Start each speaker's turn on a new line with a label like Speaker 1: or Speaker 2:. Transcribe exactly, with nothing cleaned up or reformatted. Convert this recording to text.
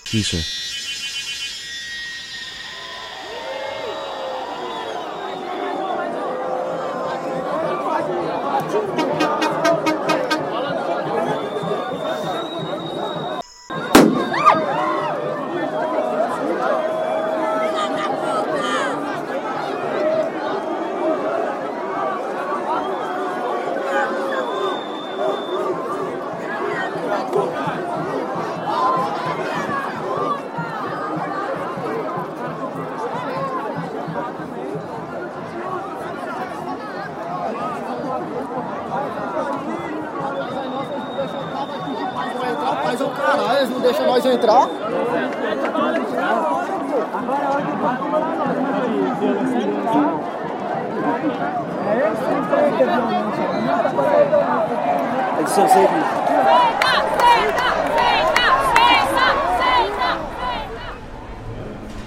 Speaker 1: kiezen.
Speaker 2: Mas o caralho, eles não deixam nós entrar.
Speaker 3: É de seu jeito.
Speaker 4: Senta, senta, senta.